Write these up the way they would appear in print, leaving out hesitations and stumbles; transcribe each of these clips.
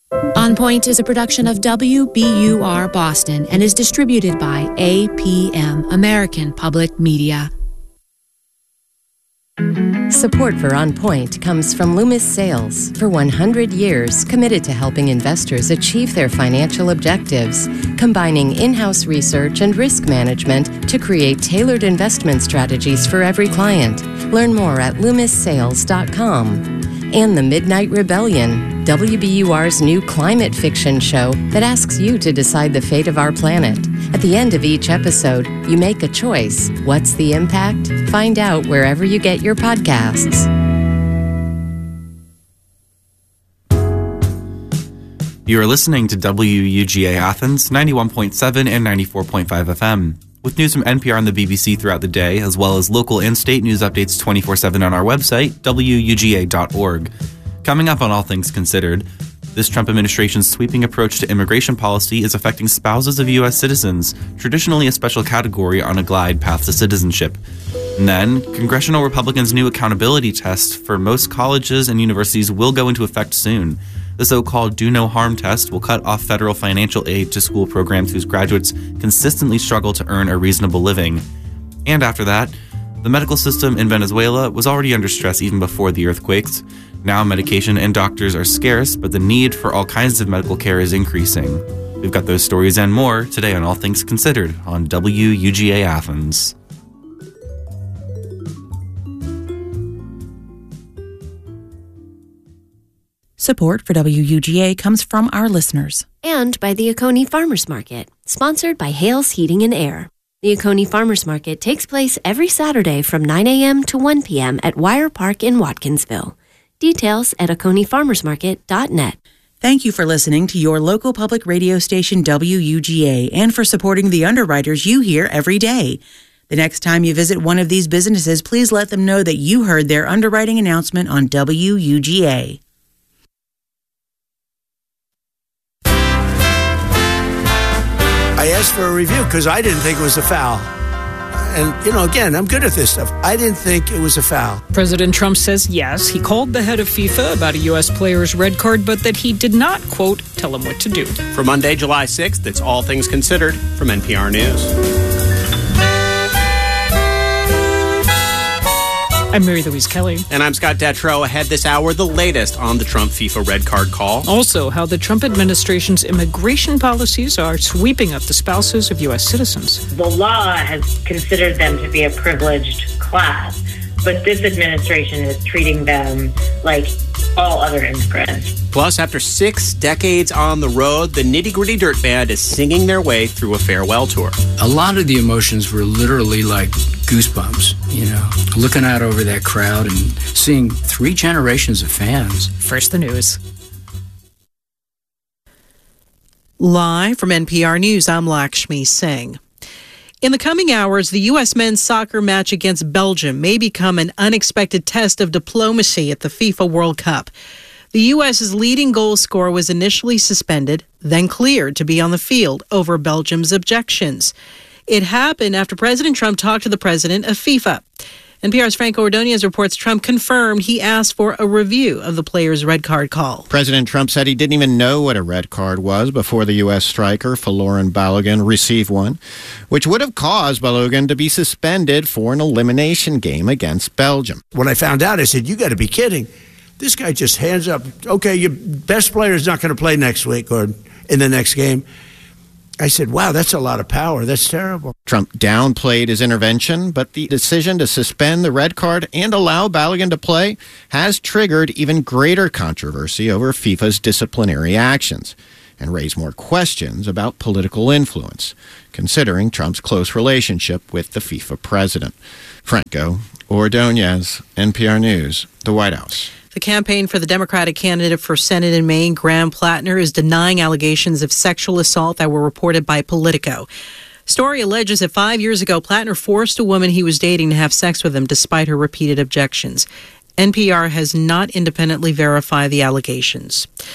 On Point is a production of WBUR Boston and is distributed by APM, American Public Media. Support for On Point comes from Loomis Sales. For 100 years, committed to helping investors achieve their financial objectives, combining in-house research and risk management to create tailored investment strategies for every client. Learn more at LoomisSales.com. And The Midnight Rebellion, WBUR's new climate fiction show that asks you to decide the fate of our planet. At the end of each episode, you make a choice. What's the impact? Find out wherever you get your podcasts. You are listening to WUGA Athens, 91.7 and 94.5 FM. With news from NPR and the BBC throughout the day, as well as local and state news updates 24/7 on our website, WUGA.org. Coming up on All Things Considered, this Trump administration's sweeping approach to immigration policy is affecting spouses of U.S. citizens, traditionally a special category on a glide path to citizenship. And then, congressional Republicans' new accountability test for most colleges and universities will go into effect soon. The so-called Do No Harm test will cut off federal financial aid to school programs whose graduates consistently struggle to earn a reasonable living. And after that, the medical system in Venezuela was already under stress even before the earthquakes. Now medication and doctors are scarce, but the need for all kinds of medical care is increasing. We've got those stories and more today on All Things Considered on WUGA Athens. Support for WUGA comes from our listeners. And by the Oconee Farmers Market, sponsored by Hales Heating and Air. The Oconee Farmers Market takes place every Saturday from 9 a.m. to 1 p.m. at Wire Park in Watkinsville. Details at oconeefarmersmarket.net. Thank you for listening to your local public radio station WUGA and for supporting the underwriters you hear every day. The next time you visit one of these businesses, please let them know that you heard their underwriting announcement on WUGA. I asked for a review because I didn't think it was a foul. And, again, I'm good at this stuff. I didn't think it was a foul. President Trump says yes, he called the head of FIFA about a U.S. player's red card, but that he did not, quote, tell him what to do. For Monday, July 6th, it's All Things Considered from NPR News. I'm Mary Louise Kelly. And I'm Scott Detrow. Ahead this hour, the latest on the Trump FIFA red card call. Also, how the Trump administration's immigration policies are sweeping up the spouses of U.S. citizens. The law has considered them to be a privileged class, but this administration is treating them like all other immigrants. Plus, after 6 decades on the road, the Nitty Gritty Dirt Band is singing their way through a farewell tour. A lot of the emotions were literally like goosebumps, looking out over that crowd and seeing 3 generations of fans. First, the news. Live from NPR News, I'm Lakshmi Singh. In the coming hours, the U.S. men's soccer match against Belgium may become an unexpected test of diplomacy at the FIFA World Cup. The U.S.'s leading goal scorer was initially suspended, then cleared to be on the field over Belgium's objections. It happened after President Trump talked to the president of FIFA. NPR's Franco Ordonez reports Trump confirmed he asked for a review of the player's red card call. President Trump said he didn't even know what a red card was before the U.S. striker, Folarin Balogun, received one, which would have caused Balogun to be suspended for an elimination game against Belgium. When I found out, I said, you got to be kidding. This guy just hands up, okay, your best player is not going to play next week or in the next game. I said, wow, that's a lot of power. That's terrible. Trump downplayed his intervention, but the decision to suspend the red card and allow Balogun to play has triggered even greater controversy over FIFA's disciplinary actions and raised more questions about political influence, considering Trump's close relationship with the FIFA president. Franco Ordonez, NPR News, the White House. The campaign for the Democratic candidate for Senate in Maine, Graham Plattner, is denying allegations of sexual assault that were reported by Politico. Story alleges that 5 years ago, Plattner forced a woman he was dating to have sex with him despite her repeated objections. NPR has not independently verified the allegations.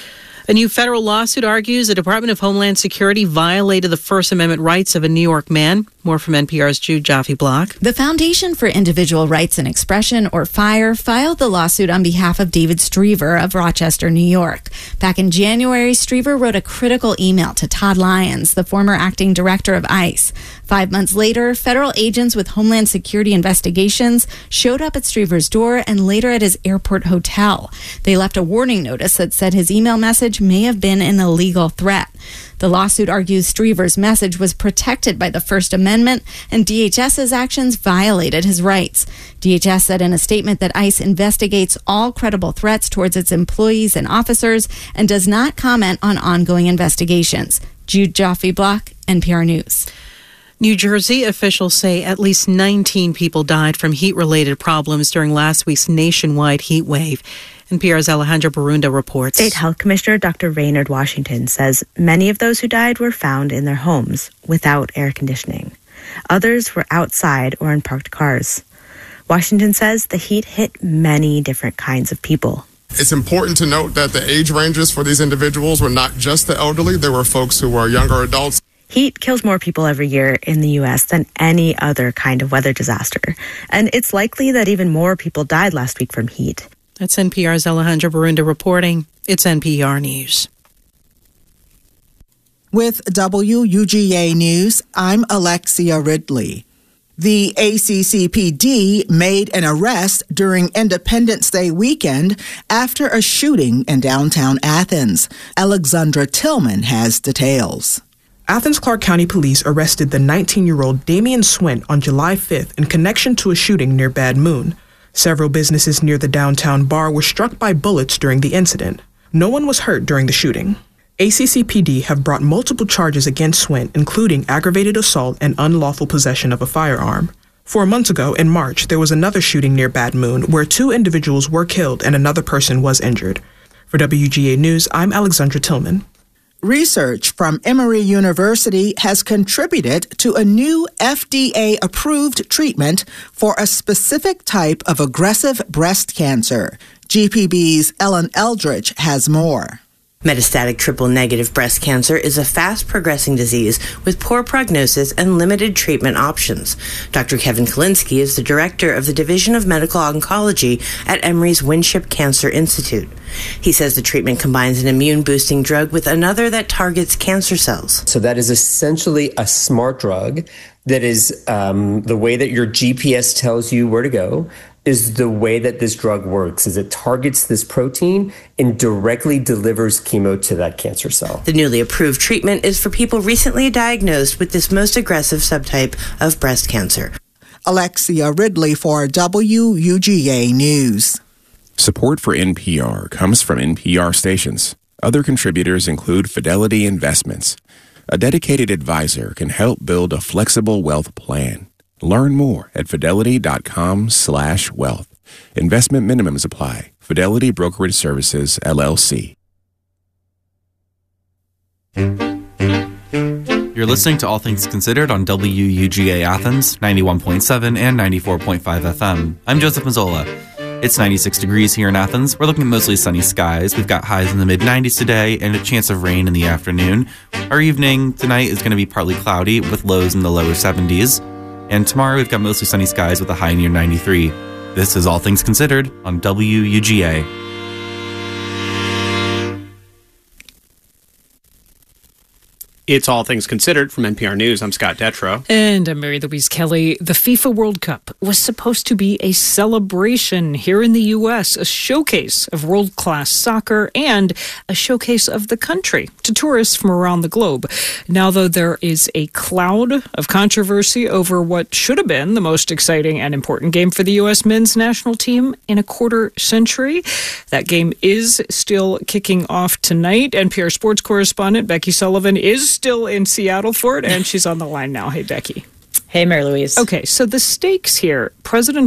A new federal lawsuit argues the Department of Homeland Security violated the First Amendment rights of a New York man. More from NPR's Jude Joffe-Block. The Foundation for Individual Rights and Expression, or FIRE, filed the lawsuit on behalf of David Striever of Rochester, New York. Back in January, Striever wrote a critical email to Todd Lyons, the former acting director of ICE. 5 months later, federal agents with Homeland Security investigations showed up at Striever's door and later at his airport hotel. They left a warning notice that said his email message may have been an illegal threat. The lawsuit argues Striever's message was protected by the First Amendment and DHS's actions violated his rights. DHS said in a statement that ICE investigates all credible threats towards its employees and officers and does not comment on ongoing investigations. Jude Joffe-Block, NPR News. New Jersey officials say at least 19 people died from heat-related problems during last week's nationwide heat wave. NPR's Alejandra Barunda reports. State Health Commissioner Dr. Raynard Washington says many of those who died were found in their homes without air conditioning. Others were outside or in parked cars. Washington says the heat hit many different kinds of people. It's important to note that the age ranges for these individuals were not just the elderly. There were folks who were younger adults. Heat kills more people every year in the U.S. than any other kind of weather disaster. And it's likely that even more people died last week from heat. That's NPR's Alejandra Barunda reporting. It's NPR News. With WUGA News, I'm Alexia Ridley. The ACCPD made an arrest during Independence Day weekend after a shooting in downtown Athens. Alexandra Tillman has details. Athens-Clarke County Police arrested the 19-year-old Damian Swint on July 5th in connection to a shooting near Bad Moon. Several businesses near the downtown bar were struck by bullets during the incident. No one was hurt during the shooting. ACCPD have brought multiple charges against Swint, including aggravated assault and unlawful possession of a firearm. 4 months ago, in March, there was another shooting near Bad Moon where 2 individuals were killed and another person was injured. For WGA News, I'm Alexandra Tillman. Research from Emory University has contributed to a new FDA-approved treatment for a specific type of aggressive breast cancer. GPB's Ellen Eldridge has more. Metastatic triple-negative breast cancer is a fast-progressing disease with poor prognosis and limited treatment options. Dr. Kevin Kalinske is the director of the Division of Medical Oncology at Emory's Winship Cancer Institute. He says the treatment combines an immune-boosting drug with another that targets cancer cells. So that is essentially a smart drug that is the way that your GPS tells you where to go. Is the way that this drug works, is it targets this protein and directly delivers chemo to that cancer cell. The newly approved treatment is for people recently diagnosed with this most aggressive subtype of breast cancer. Alexia Ridley for WUGA News. Support for NPR comes from NPR stations. Other contributors include Fidelity Investments. A dedicated advisor can help build a flexible wealth plan. Learn more at fidelity.com/wealth. Investment minimums apply. Fidelity Brokerage Services, LLC. You're listening to All Things Considered on WUGA Athens, 91.7 and 94.5 FM. I'm Joseph Mazzola. It's 96 degrees here in Athens. We're looking at mostly sunny skies. We've got highs in the mid-90s today and a chance of rain in the afternoon. Our evening tonight is going to be partly cloudy with lows in the lower 70s. And tomorrow we've got mostly sunny skies with a high near 93. This is All Things Considered on WUGA. It's All Things Considered from NPR News. I'm Scott Detrow. And I'm Mary Louise Kelly. The FIFA World Cup was supposed to be a celebration here in the U.S., a showcase of world-class soccer and a showcase of the country to tourists from around the globe. Now, though, there is a cloud of controversy over what should have been the most exciting and important game for the U.S. men's national team in a quarter century. That game is still kicking off tonight. NPR sports correspondent Becky Sullivan is still in Seattle for it, and she's on the line now. Hey, Becky. Hey, Mary Louise. Okay, so the stakes here, President